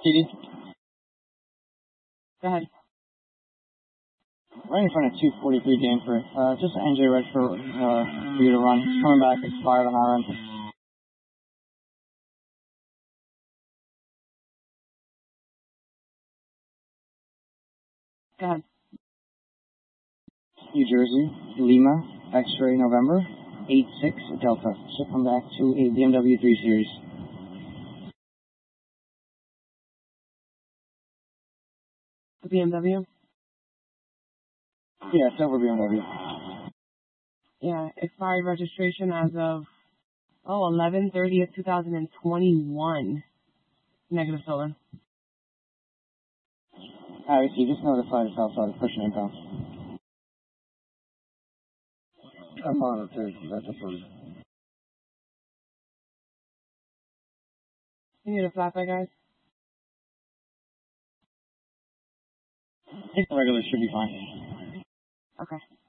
TD? Go ahead. Right in front of 243 Danford. Just an NJ red for you to run. It's coming back expired on our end. Go ahead. New Jersey, Lima, X-ray November, 86 Delta. So come back to a BMW 3 Series. The BMW? Yeah, silver BMW. Yeah, expired registration as of 11/30/2021. Negative stolen. Obviously, just notify us outside of pushing impound. I'm on it too. That's approved. You need a flashlight, guys? I think the regular should be fine. Okay.